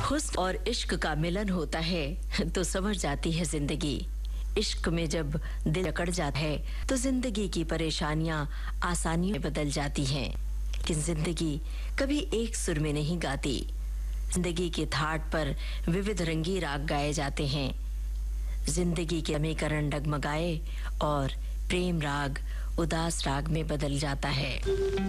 हुस्न और इश्क का मिलन होता है तो समझ जाती है जिंदगी। इश्क में जब दिल अकड़ जाता है तो जिंदगी की परेशानियां आसानियों में बदल जाती हैं। लेकिन जिंदगी कभी एक सुर में नहीं गाती। जिंदगी के थाट पर विविध रंगी राग गाए जाते हैं। जिंदगी के समीकरण डगमगाए और प्रेम राग उदास राग में बदल जाता है।